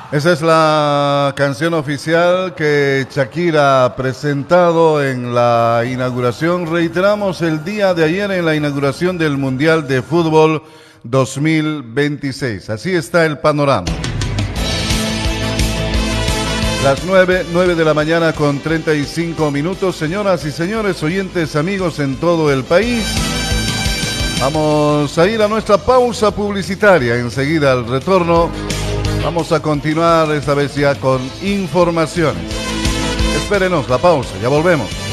Esa es la canción oficial que Shakira ha presentado en la inauguración. Reiteramos el día de ayer en la inauguración del Mundial de Fútbol 2026. Así está el panorama. Las 9 de la mañana con 35 minutos. Señoras y señores, oyentes, amigos en todo el país. Vamos a ir a nuestra pausa publicitaria. Enseguida al retorno vamos a continuar esta vez ya con informaciones. Espérenos la pausa, ya volvemos.